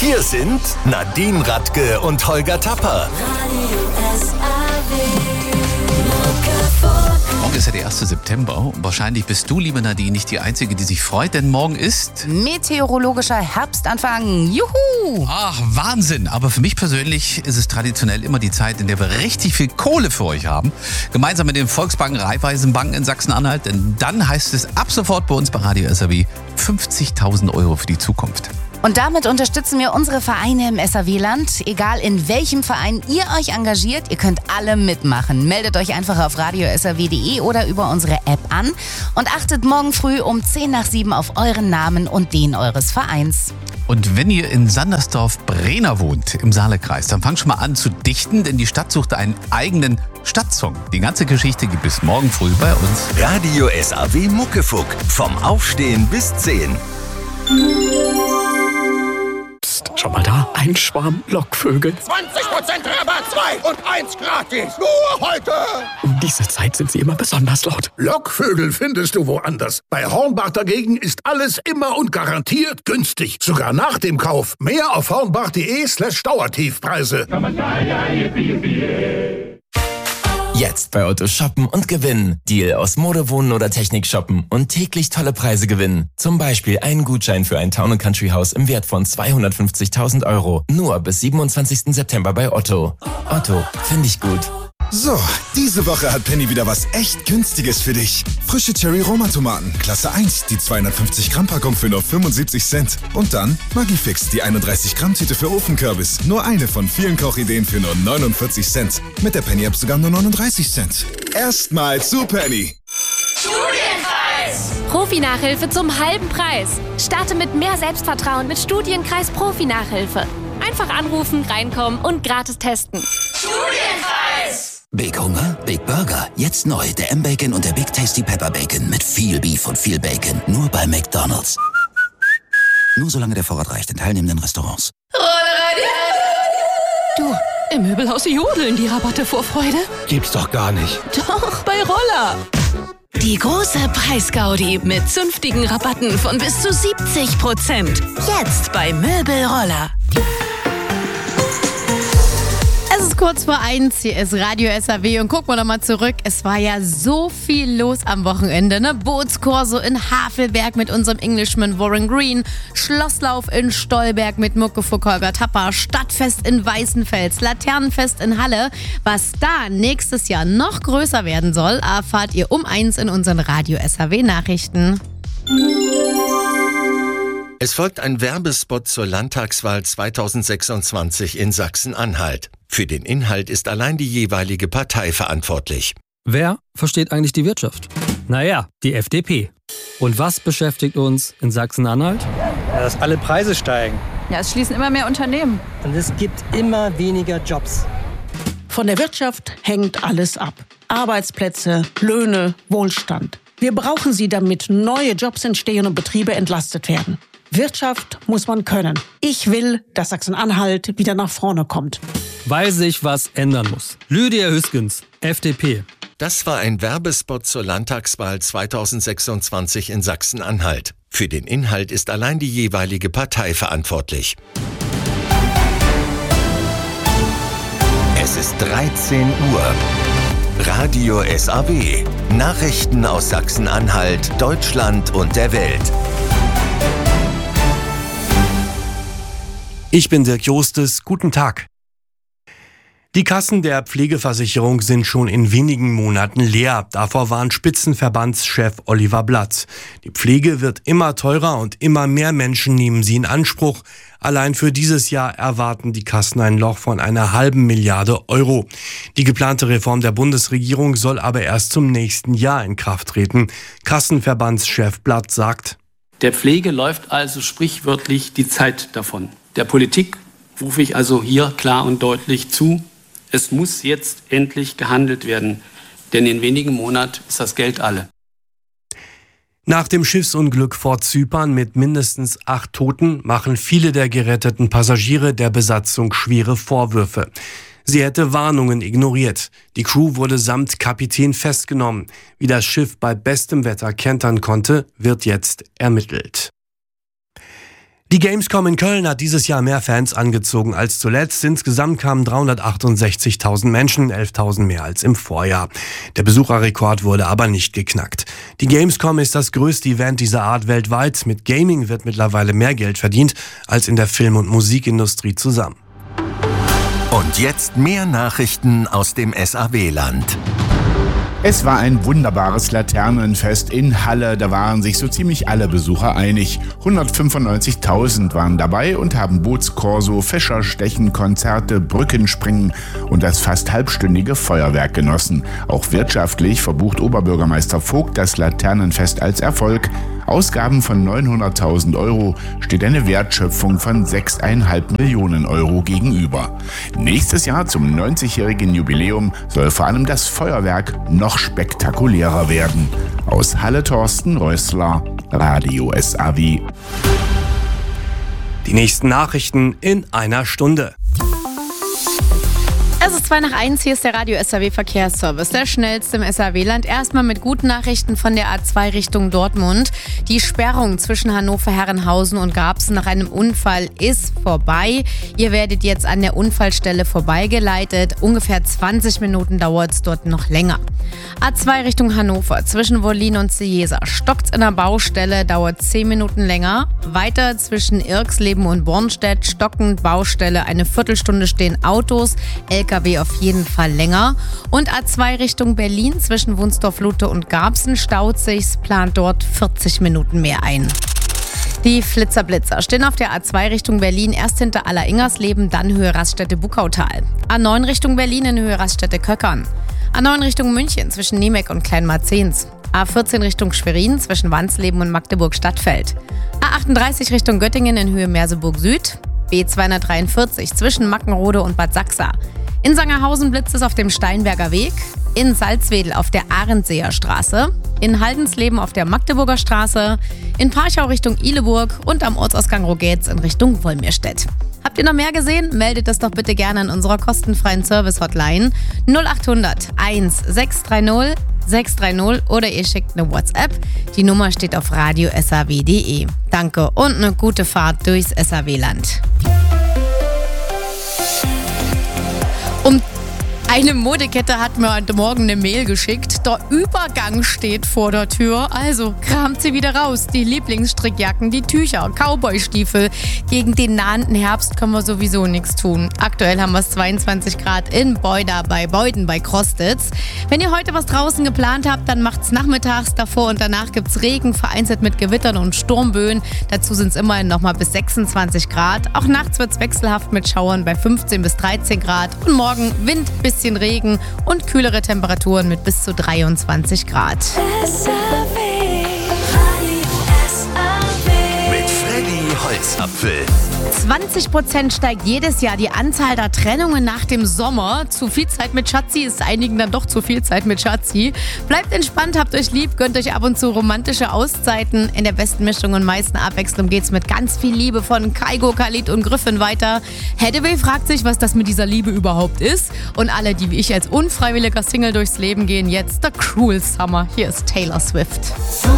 Hier sind Nadine Radke und Holger Tapper. Morgen ist ja der 1. September und wahrscheinlich bist du, liebe Nadine, nicht die Einzige, die sich freut, denn morgen ist meteorologischer Herbstanfang. Juhu! Ach, Wahnsinn. Aber für mich persönlich ist es traditionell immer die Zeit, in der wir richtig viel Kohle für euch haben. Gemeinsam mit den Volksbanken, Raiffeisenbanken in Sachsen-Anhalt. Denn dann heißt es ab sofort bei uns bei Radio SAW 50.000 Euro für die Zukunft. Und damit unterstützen wir unsere Vereine im SAW-Land. Egal in welchem Verein ihr euch engagiert, ihr könnt alle mitmachen. Meldet euch einfach auf radiosaw.de oder über unsere App an und achtet morgen früh um 6:10 auf euren Namen und den eures Vereins. Und wenn ihr in Sandersdorf-Brenner wohnt, im Saale-Kreis, dann fangt schon mal an zu dichten, denn die Stadt sucht einen eigenen Stadtsong. Die ganze Geschichte gibt es morgen früh bei uns. Radio SAW Muckefuck. Vom Aufstehen bis 10. Schau mal da, ein Schwarm Lockvögel. 20% Rabatt, 2 und 1 gratis. Nur heute. Um diese Zeit sind sie immer besonders laut. Lockvögel findest du woanders. Bei Hornbach dagegen ist alles immer und garantiert günstig. Sogar nach dem Kauf. Mehr auf hornbach.de/Dauertiefpreise. Jetzt bei Otto shoppen und gewinnen. Deal aus Mode, Wohnen oder Technik shoppen und täglich tolle Preise gewinnen. Zum Beispiel einen Gutschein für ein Town & Country Haus im Wert von 250.000 Euro. Nur bis 27. September bei Otto. Otto, finde ich gut. So, diese Woche hat Penny wieder was echt Günstiges für dich. Frische Cherry-Roma-Tomaten, Klasse 1, die 250-Gramm-Packung für nur 75 Cent. Und dann Maggi-Fix, die 31-Gramm-Tüte für Ofenkürbis. Nur eine von vielen Kochideen für nur 49 Cent. Mit der Penny-App sogar nur 39 Cent. Erstmal zu Penny. Studienkreis! Profi-Nachhilfe zum halben Preis. Starte mit mehr Selbstvertrauen mit Studienkreis Profi-Nachhilfe. Einfach anrufen, reinkommen und gratis testen. Studienkreis! Big Hunger, Big Burger. Jetzt neu der M-Bacon und der Big Tasty Pepper Bacon mit viel Beef und viel Bacon. Nur bei McDonald's. Nur solange der Vorrat reicht in teilnehmenden Restaurants. Du, im Möbelhaus jodeln die Rabatte vor Freude. Gibt's doch gar nicht. Doch, bei Roller. Die große Preisgaudi mit zünftigen Rabatten von bis zu 70%. Jetzt bei Möbelroller. Es ist kurz vor 1, hier ist Radio SAW und gucken wir nochmal zurück. Es war ja so viel los am Wochenende, ne? Bootskorso in Havelberg mit unserem Englishman Warren Green, Schlosslauf in Stolberg mit Muckefuck Holger Tapper, Stadtfest in Weißenfels, Laternenfest in Halle. Was da nächstes Jahr noch größer werden soll, erfahrt ihr um 1 in unseren Radio SAW Nachrichten. Es folgt ein Werbespot zur Landtagswahl 2026 in Sachsen-Anhalt. Für den Inhalt ist allein die jeweilige Partei verantwortlich. Wer versteht eigentlich die Wirtschaft? Naja, die FDP. Und was beschäftigt uns in Sachsen-Anhalt? Ja, dass alle Preise steigen. Ja, es schließen immer mehr Unternehmen. Und es gibt immer weniger Jobs. Von der Wirtschaft hängt alles ab. Arbeitsplätze, Löhne, Wohlstand. Wir brauchen sie, damit neue Jobs entstehen und Betriebe entlastet werden. Wirtschaft muss man können. Ich will, dass Sachsen-Anhalt wieder nach vorne kommt. Weil sich was ändern muss. Lydia Hüskens, FDP. Das war ein Werbespot zur Landtagswahl 2026 in Sachsen-Anhalt. Für den Inhalt ist allein die jeweilige Partei verantwortlich. Es ist 13 Uhr. Radio SAW. Nachrichten aus Sachsen-Anhalt, Deutschland und der Welt. Ich bin Dirk Jostes. Guten Tag. Die Kassen der Pflegeversicherung sind schon in wenigen Monaten leer. Davor warnt Spitzenverbandschef Oliver Blatz. Die Pflege wird immer teurer und immer mehr Menschen nehmen sie in Anspruch. Allein für dieses Jahr erwarten die Kassen ein Loch von einer halben Milliarde Euro. Die geplante Reform der Bundesregierung soll aber erst zum nächsten Jahr in Kraft treten. Kassenverbandschef Blatz sagt: Der Pflege läuft also sprichwörtlich die Zeit davon. Der Politik rufe ich also hier klar und deutlich zu: Es muss jetzt endlich gehandelt werden, denn in wenigen Monaten ist das Geld alle. Nach dem Schiffsunglück vor Zypern mit mindestens 8 Toten machen viele der geretteten Passagiere der Besatzung schwere Vorwürfe. Sie hätte Warnungen ignoriert. Die Crew wurde samt Kapitän festgenommen. Wie das Schiff bei bestem Wetter kentern konnte, wird jetzt ermittelt. Die Gamescom in Köln hat dieses Jahr mehr Fans angezogen als zuletzt. Insgesamt kamen 368.000 Menschen, 11.000 mehr als im Vorjahr. Der Besucherrekord wurde aber nicht geknackt. Die Gamescom ist das größte Event dieser Art weltweit. Mit Gaming wird mittlerweile mehr Geld verdient als in der Film- und Musikindustrie zusammen. Und jetzt mehr Nachrichten aus dem SAW-Land. Es war ein wunderbares Laternenfest in Halle. Da waren sich so ziemlich alle Besucher einig. 195.000 waren dabei und haben Bootskorso, Fischerstechen, Konzerte, Brückenspringen und das fast halbstündige Feuerwerk genossen. Auch wirtschaftlich verbucht Oberbürgermeister Vogt das Laternenfest als Erfolg. Ausgaben von 900.000 Euro steht eine Wertschöpfung von 6,5 Millionen Euro gegenüber. Nächstes Jahr zum 90-jährigen Jubiläum soll vor allem das Feuerwerk noch spektakulärer werden. Aus Halle Thorsten Rössler, Radio SAW. Die nächsten Nachrichten in einer Stunde. Es ist 2:01, hier ist der Radio SAW Verkehrsservice, der schnellste im SAW-Land. Erstmal mit guten Nachrichten von der A2 Richtung Dortmund. Die Sperrung zwischen Hannover-Herrenhausen und Garbsen nach einem Unfall ist vorbei. Ihr werdet jetzt an der Unfallstelle vorbeigeleitet. Ungefähr 20 Minuten dauert es dort noch länger. A2 Richtung Hannover, zwischen Wollin und Ciesa. Stockt's in der Baustelle, dauert 10 Minuten länger. Weiter zwischen Irxleben und Bornstedt, stockend Baustelle, eine Viertelstunde stehen Autos, LKW auf jeden Fall länger. Und A2 Richtung Berlin, zwischen Wunsdorf-Lute und Garbsen, staut sich's, plant dort 40 Minuten mehr ein. Die Flitzer-Blitzer stehen auf der A2 Richtung Berlin, erst hinter Aller-Ingersleben, dann Höhe Raststätte Buckautal. A9 Richtung Berlin in Höhe Raststätte Köckern. A9 Richtung München zwischen Niemek und Kleinmarzens. A14 Richtung Schwerin zwischen Wansleben und Magdeburg-Stadtfeld. A38 Richtung Göttingen in Höhe Merseburg Süd. B243 zwischen Mackenrode und Bad Sachsa. In Sangerhausen blitzt es auf dem Steinberger Weg. In Salzwedel auf der Ahrensseer Straße. In Haldensleben auf der Magdeburger Straße. In Parchau Richtung Ihleburg und am Ortsausgang Rogetz in Richtung Wolmirstedt. Habt ihr noch mehr gesehen? Meldet das doch bitte gerne in unserer kostenfreien Service-Hotline 0800 1630 630 oder ihr schickt eine WhatsApp. Die Nummer steht auf radiosaw.de. Danke und eine gute Fahrt durchs SAW-Land. Eine Modekette hat mir heute Morgen eine Mail geschickt. Der Übergang steht vor der Tür. Also kramt sie wieder raus. Die Lieblingsstrickjacken, die Tücher, Cowboystiefel. Gegen den nahenden Herbst können wir sowieso nichts tun. Aktuell haben wir es 22 Grad in Beuda bei Beuden bei Krostitz. Wenn ihr heute was draußen geplant habt, dann macht's nachmittags. Davor und danach gibt's Regen, vereinzelt mit Gewittern und Sturmböen. Dazu sind es immerhin nochmal bis 26 Grad. Auch nachts wird's wechselhaft mit Schauern bei 15 bis 13 Grad. Und morgen Wind, bisschen Regen und kühlere Temperaturen mit bis zu 23 Grad. Mit Freddy Holzapfel. 20% steigt jedes Jahr die Anzahl der Trennungen nach dem Sommer. Zu viel Zeit mit Schatzi ist einigen dann doch zu viel Zeit mit Schatzi. Bleibt entspannt, habt euch lieb, gönnt euch ab und zu romantische Auszeiten. In der besten Mischung und meisten Abwechslung geht's mit ganz viel Liebe von Kaigo, Khalid und Griffin weiter. Hathaway fragt sich, was das mit dieser Liebe überhaupt ist. Und alle, die wie ich als unfreiwilliger Single durchs Leben gehen, jetzt The Cruel Summer. Hier ist Taylor Swift.